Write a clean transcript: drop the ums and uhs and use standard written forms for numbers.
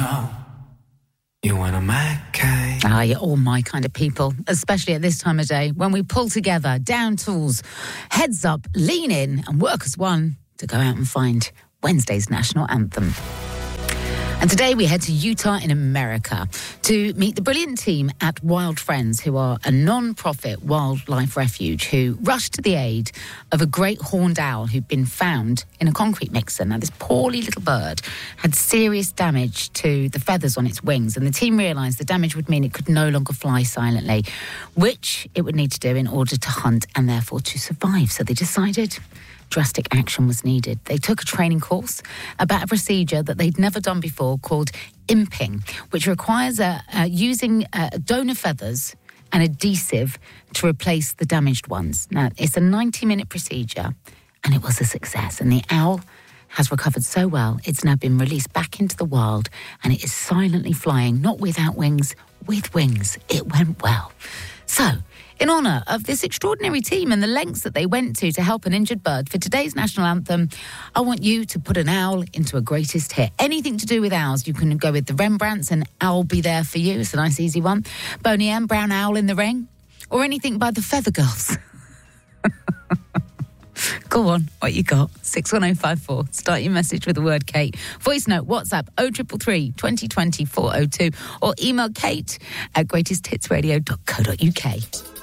know you want a my kind. Ah, you're all my kind of people, especially at this time of day when we pull together, down tools, heads up, lean in and work as one to go out and find Wednesday's national anthem. And today we head to Utah in America to meet the brilliant team at Wild Friends, who are a non-profit wildlife refuge who rushed to the aid of a great horned owl who'd been found in a concrete mixer. Now, this poorly little bird had serious damage to the feathers on its wings, and the team realised the damage would mean it could no longer fly silently, which it would need to do in order to hunt and therefore to survive. So they decided drastic action was needed. They took a training course about a procedure that they'd never done before called imping, which requires using donor feathers and adhesive to replace the damaged ones. Now, it's a 90-minute procedure, and it was a success. And the owl has recovered so well, it's now been released back into the wild, and it is silently flying, not without wings, with wings. It went well. So, in honour of this extraordinary team and the lengths that they went to help an injured bird, for today's national anthem, I want you to put an owl into a greatest hit. Anything to do with owls, you can go with the Rembrandts and I'll Be There For You. It's a nice, easy one. Boney M, Brown Owl in the Ring. Or anything by the Feather Girls. Go on, what you got? 61054. Start your message with the word Kate. Voice note, WhatsApp 0333 2020 402, or email Kate at greatesthitsradio.co.uk.